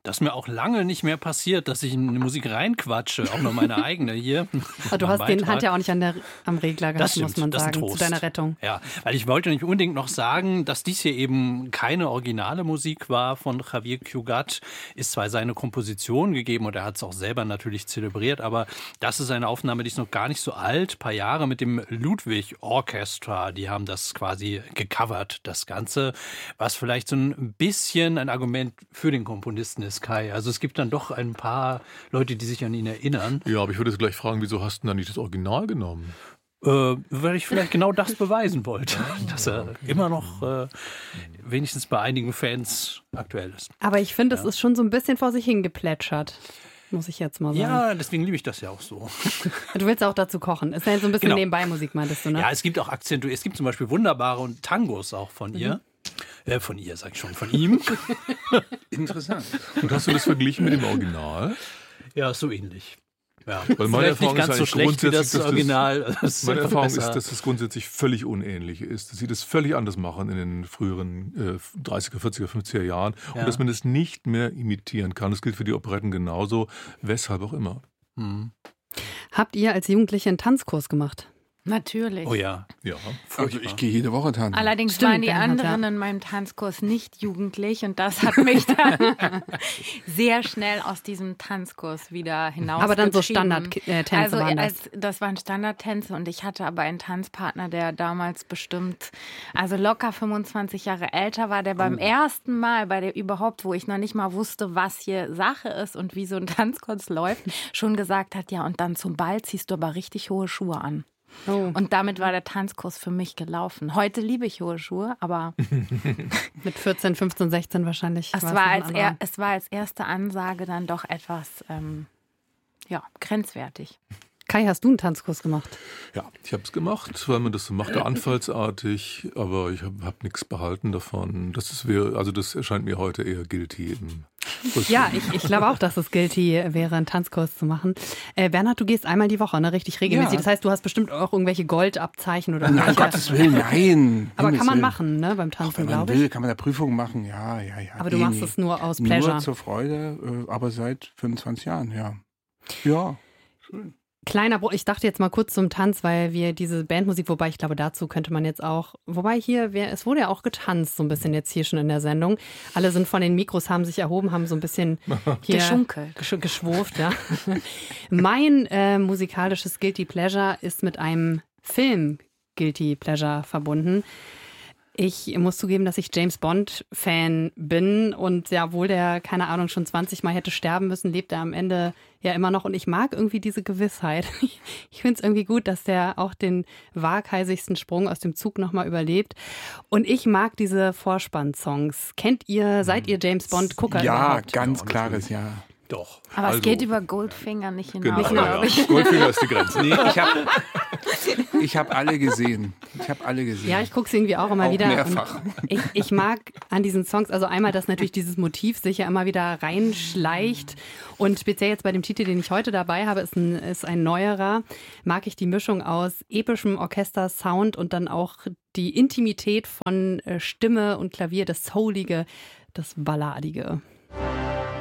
Das ist mir auch lange nicht mehr passiert, dass ich in die Musik reinquatsche, auch nur meine eigene hier. Aber du hast den Hand ja auch nicht am Regler gehabt, stimmt, muss man das ist ein sagen, Trost. zu deiner Rettung. Ja, weil ich wollte nicht unbedingt noch sagen, dass dies hier eben keine originale Musik war von Javier Cugat. Ist zwar seine Komposition gegeben und er hat es auch selber natürlich zelebriert, aber das ist eine Aufnahme, die ist noch gar nicht so alt. Ein paar Jahre mit dem Ludwig Orchestra, die haben das quasi gecovert, das Ganze, was vielleicht so ein bisschen ein Argument für den Komponisten ist, Kai. Also es gibt dann doch ein paar Leute, die sich an ihn erinnern. Ja, aber ich würde jetzt gleich fragen, wieso hast du denn da nicht das Original genommen? Weil ich vielleicht genau das beweisen wollte, dass er immer noch wenigstens bei einigen Fans aktuell ist. Aber ich finde, es ist schon so ein bisschen vor sich hingeplätschert, muss ich jetzt mal sagen. Ja, deswegen liebe ich das ja auch so. Du willst auch dazu kochen. Ist ja so ein bisschen nebenbei Musik, meintest du, ne? Ja, es gibt auch Akzente. Es gibt zum Beispiel wunderbare Tangos auch von ihr. Von ihr, sag ich schon, von ihm. Interessant. Und hast du das verglichen mit dem Original? Ja, so ähnlich. Ja. Weil meine Vielleicht nicht Erfahrung ganz ist so schlecht wie das grundsätzlich, Original. Meine Erfahrung ist, dass es grundsätzlich völlig unähnlich ist. Dass sie das völlig anders machen in den früheren 30er, 40er, 50er Jahren. Und dass man es nicht mehr imitieren kann. Das gilt für die Operetten genauso. Weshalb auch immer. Habt ihr als Jugendliche einen Tanzkurs gemacht? Natürlich. Oh ja. Ja. Also ich gehe jede Woche tanzen. Allerdings Stimmt, waren die Bernhard, anderen ja. in meinem Tanzkurs nicht jugendlich und das hat mich dann sehr schnell aus diesem Tanzkurs wieder hinausgetrieben. Aber dann so Standardtänze also waren das? das waren Standardtänze und ich hatte aber einen Tanzpartner, der damals bestimmt, also locker 25 Jahre älter war, der beim ersten Mal, bei der überhaupt, wo ich noch nicht mal wusste, was hier Sache ist und wie so ein Tanzkurs läuft, schon gesagt hat, ja und dann zum Ball ziehst du aber richtig hohe Schuhe an. Oh. Und damit war der Tanzkurs für mich gelaufen. Heute liebe ich hohe Schuhe, aber Mit 14, 15, 16 wahrscheinlich. es war als erste Ansage dann doch etwas grenzwertig. Kai, hast du einen Tanzkurs gemacht? Ja, ich habe es gemacht, weil man das so machte, anfallsartig, aber ich habe nichts behalten davon. Das erscheint mir heute eher guilty. Ja, ich glaube auch, dass es guilty wäre, einen Tanzkurs zu machen. Bernhard, du gehst einmal die Woche, ne? Richtig regelmäßig. Ja. Das heißt, du hast bestimmt auch irgendwelche Goldabzeichen oder Nein, um irgendwelche. Gottes Willen, nein. Aber kann man Willen. machen, ne? Beim Tanzen, Wenn man glaube will, ich. kann man da Prüfungen machen, ja. Aber du machst es nur aus Pleasure. Nur zur Freude, aber seit 25 Jahren, ja. Ja, schön. Kleiner Bruch, ich dachte jetzt mal kurz zum Tanz, weil wir diese Bandmusik, wobei ich glaube, dazu könnte man jetzt auch, es wurde ja auch getanzt, so ein bisschen jetzt hier schon in der Sendung. Alle sind von den Mikros, haben sich erhoben, haben so ein bisschen hier Geschunkelt. Geschwurft, ja. Mein musikalisches Guilty Pleasure ist mit einem Film Guilty Pleasure verbunden. Ich muss zugeben, dass ich James Bond-Fan bin und ja, obwohl der, keine Ahnung, schon 20 Mal hätte sterben müssen, lebt er am Ende ja immer noch und ich mag irgendwie diese Gewissheit. Ich finde es irgendwie gut, dass der auch den waghalsigsten Sprung aus dem Zug nochmal überlebt und ich mag diese Vorspann-Songs. Seid ihr James Bond-Gucker Ja, überhaupt? ganz klares Ja. Doch. Aber Also- es geht über Goldfinger nicht hinaus. Genau, glaube ich. Goldfinger ist die Grenze. Nee, ich hab alle gesehen. Ja, ich gucke es irgendwie auch immer Auch wieder. mehrfach. Und ich mag an diesen Songs, also einmal, dass natürlich dieses Motiv sich ja immer wieder reinschleicht. Und speziell jetzt bei dem Titel, den ich heute dabei habe, ist ein neuerer. Mag ich die Mischung aus epischem Orchester-Sound und dann auch die Intimität von Stimme und Klavier, das Soulige, das Balladige.